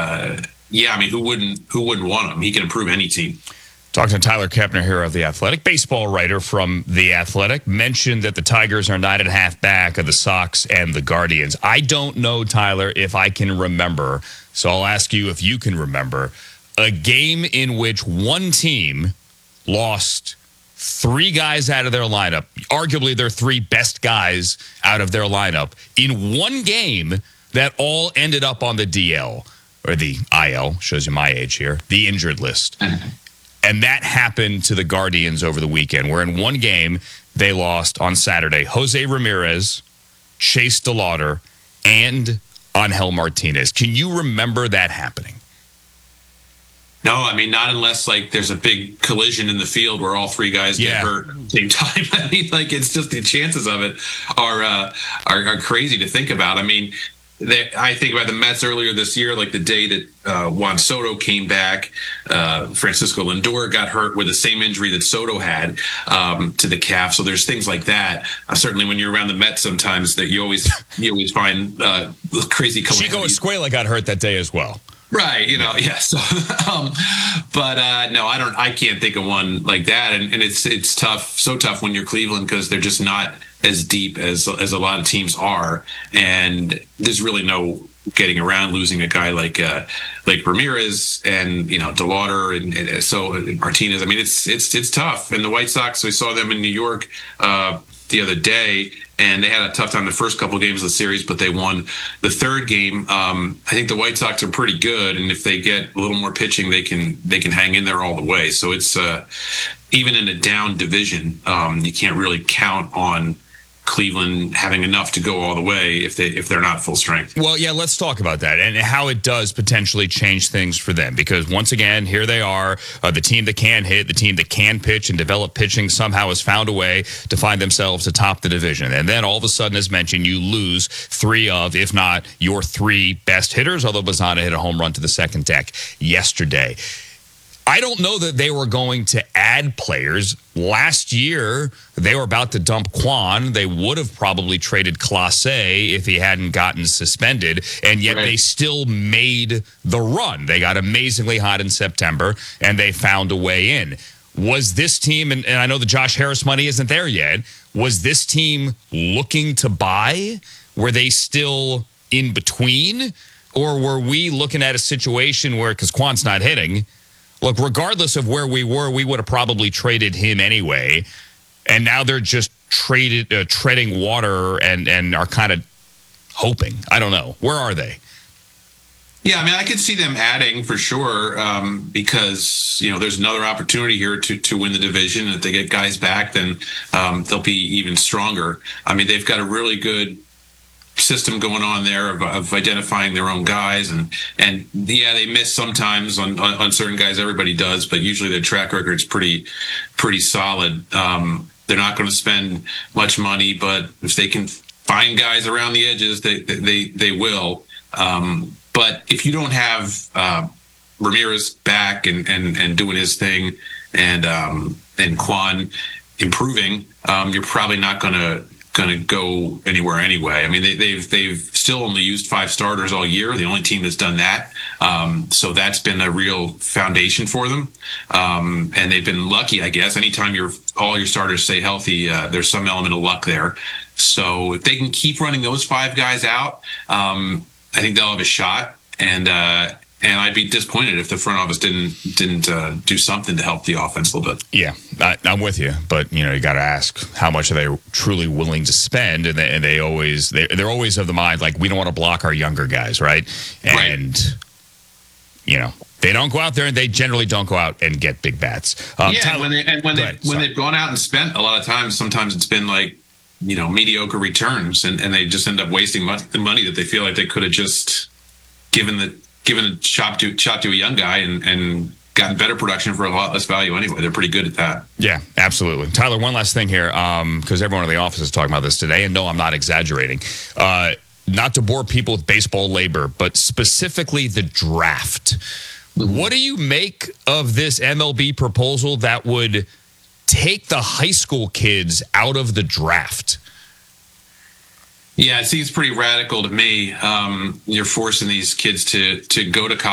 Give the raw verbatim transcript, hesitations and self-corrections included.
uh, yeah, I mean, who wouldn't who wouldn't want him? He can improve any team. Talking to Tyler Kepner here of The Athletic, baseball writer from The Athletic, mentioned that the Tigers are nine and a half back of the Sox and the Guardians. I don't know, Tyler, if I can remember, so I'll ask you if you can remember, a game in which one team lost three guys out of their lineup, arguably their three best guys out of their lineup, in one game that all ended up on the D L, or the I L, shows you my age here, the injured list. And that happened to the Guardians over the weekend, where in one game they lost on Saturday Jose Ramirez, Chase DeLauder, and Angel Martinez. Can you remember that happening? No, I mean, not unless, like, there's a big collision in the field where all three guys Yeah. get hurt at the same time. I mean, like, it's just the chances of it are uh, are, are crazy to think about. I mean, they, I think about the Mets earlier this year, like the day that uh, Juan Soto came back, uh, Francisco Lindor got hurt with the same injury that Soto had um, to the calf. So there's things like that. Uh, certainly, when you're around the Mets, sometimes that you always you always find uh, crazy calamities. Chico Escuela got hurt that day as well. Right, you know, yeah. So, um, but uh, no, I don't. I can't think of one like that, and, and it's it's tough, so tough when you're Cleveland because they're just not as deep as as a lot of teams are, and there's really no getting around losing a guy like uh, like Ramirez and you know DeLauder and, and so and Martinez. I mean, it's it's it's tough. And the White Sox, we saw them in New York uh, the other day. And they had a tough time the first couple of games of the series, but they won the third game. Um, I think the White Sox are pretty good, and if they get a little more pitching, they can they can hang in there all the way. So it's uh, even in a down division, um, you can't really count on Cleveland having enough to go all the way if they if they're not full strength. Well, yeah, let's talk about that and how it does potentially change things for them. Because once again, here they are, uh, the team that can hit, the team that can pitch and develop pitching somehow has found a way to find themselves atop the division. And then all of a sudden, as mentioned, you lose three of, if not your three best hitters, although Bazana hit a home run to the second deck yesterday. I don't know that they were going to add players. Last year, they were about to dump Quan. They would have probably traded Clase if he hadn't gotten suspended, and yet Right. they still made the run. They got amazingly hot in September, and they found a way in. Was this team, and, and I know the Josh Harris money isn't there yet, was this team looking to buy? Were they still in between? Or were we looking at a situation where, because Quan's not hitting, look, regardless of where we were, we would have probably traded him anyway. And now they're just traded, uh, treading water and, and are kind of hoping. I don't know. Where are they? Yeah, I mean, I could see them adding for sure um, because, you know, there's another opportunity here to to win the division. If they get guys back, then um, they'll be even stronger. I mean, they've got a really good system going on there of, of identifying their own guys, and and yeah, they miss sometimes on, on on certain guys. Everybody does, but usually their track record's pretty pretty solid. Um, they're not going to spend much money, but if they can find guys around the edges, they they they will. Um, but if you don't have uh, Ramirez back and and and doing his thing, and um, and Quan improving, um, you're probably not going to. going to go anywhere anyway. I mean, they, they've they've still only used five starters all year. The only team that's done that. Um, so that's been a real foundation for them. Um, and they've been lucky, I guess. Anytime your all your starters stay healthy, uh, there's some element of luck there. So if they can keep running those five guys out, um, I think they'll have a shot. And uh, and I'd be disappointed if the front office didn't didn't uh, do something to help the offense a little bit. Yeah, I, I'm with you, but you know you got to ask how much are they truly willing to spend, and they, and they always they, they're always of the mind like we don't want to block our younger guys, right? And right. you know they don't go out there, and they generally don't go out and get big bats. Um, yeah, Tyler, when they and when they ahead, when sorry. they've gone out and spent a lot of times, sometimes it's been like you know mediocre returns, and, and they just end up wasting money, the money that they feel like they could have just given the given a shot to shot to a young guy and, and gotten better production for a lot less value anyway. They're pretty good at that. Yeah, absolutely. Tyler, one last thing here, because um, everyone in the office is talking about this today, and no, I'm not exaggerating. Uh, not to bore people with baseball labor, but specifically the draft. What do you make of this M L B proposal that would take the high school kids out of the draft? Yeah, it seems pretty radical to me. Um, you're forcing these kids to to go to college.